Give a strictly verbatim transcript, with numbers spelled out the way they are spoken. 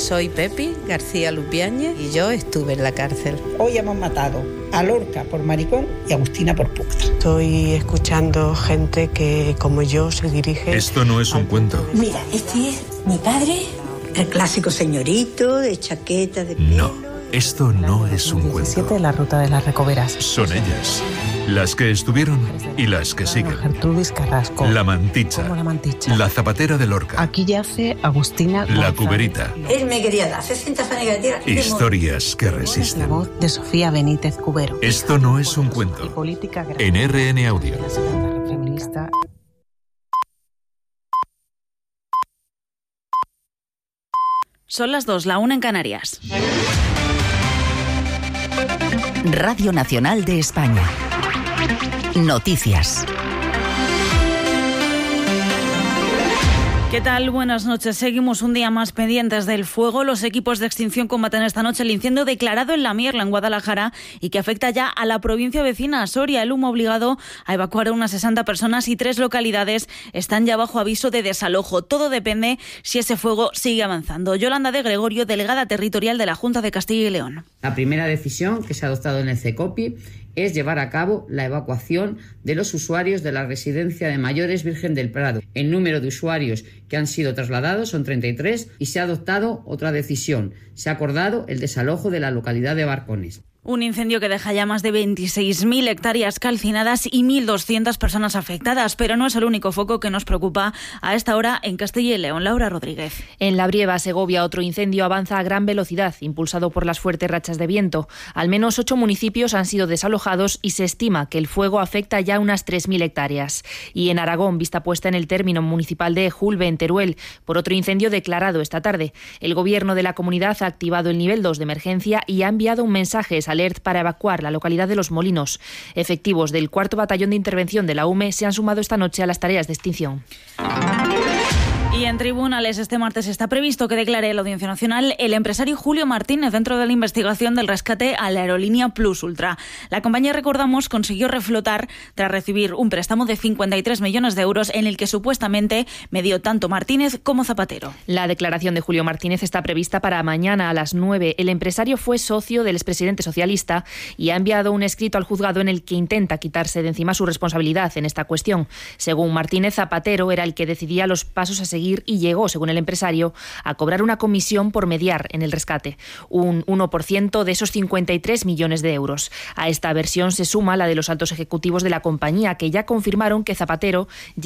Soy Pepi García Lupiáñez y yo estuve en la cárcel. Hoy hemos matado a Lorca por maricón y a Agustina por puta. Estoy escuchando gente que, como yo, se dirige... Esto no es un cuento. Mira, este es mi padre, el clásico señorito de chaqueta de pelo. No, esto no es un cuento. La ruta de las Recoveras. Son ellas, las que estuvieron y las que siguen. Gertrudis Carrasco. La Manticha. Como la Manticha. La Zapatera de Lorca. Aquí yace Agustina La González. Cuberita. Él me quería dar sesenta fanes negativas. Historias que La resisten. voz de Sofía Benítez Cubero. Esto no es un Y cuento. política grande. En R N Audio. La segunda feminista. Son las dos, la una en Canarias. Radio Nacional de España. Noticias. ¿Qué tal? Buenas noches. Seguimos un día más pendientes del fuego. Los equipos de extinción combaten esta noche el incendio declarado en La Mierla, en Guadalajara, y que afecta ya a la provincia vecina, a Soria. El humo ha obligado a evacuar a unas sesenta personas y tres localidades están ya bajo aviso de desalojo. Todo depende si ese fuego sigue avanzando. Yolanda de Gregorio, delegada territorial de la Junta de Castilla y León. La primera decisión que se ha adoptado en el CECOPI es llevar a cabo la evacuación de los usuarios de la residencia de mayores Virgen del Prado. El número de usuarios que han sido trasladados son treinta y tres y se ha adoptado otra decisión. Se ha acordado el desalojo de la localidad de Barcones. Un incendio que deja ya más de veintiséis mil hectáreas calcinadas y mil doscientas personas afectadas, pero no es el único foco que nos preocupa a esta hora en Castilla y León. Laura Rodríguez. En La Brieva, Segovia, otro incendio avanza a gran velocidad, impulsado por las fuertes rachas de viento. Al menos ocho municipios han sido desalojados y se estima que el fuego afecta ya unas tres mil hectáreas. Y en Aragón, vista puesta en el término municipal de Julbe, en Teruel, por otro incendio declarado esta tarde. El gobierno de la comunidad ha activado el nivel dos de emergencia y ha enviado un mensaje alert para evacuar la localidad de Los Molinos. Efectivos del cuarto Batallón de Intervención de la U M E se han sumado esta noche a las tareas de extinción. Y en tribunales este martes está previsto que declare la Audiencia Nacional el empresario Julio Martínez dentro de la investigación del rescate a la aerolínea Plus Ultra. La compañía, recordamos, consiguió reflotar tras recibir un préstamo de cincuenta y tres millones de euros en el que supuestamente medió tanto Martínez como Zapatero. La declaración de Julio Martínez está prevista para mañana a las nueve. El empresario fue socio del expresidente socialista y ha enviado un escrito al juzgado en el que intenta quitarse de encima su responsabilidad en esta cuestión. Según Martínez, Zapatero era el que decidía los pasos a seguir y llegó, según el empresario, a cobrar una comisión por mediar en el rescate, un uno por ciento de esos cincuenta y tres millones de euros. A esta versión se suma la de los altos ejecutivos de la compañía, que ya confirmaron que Zapatero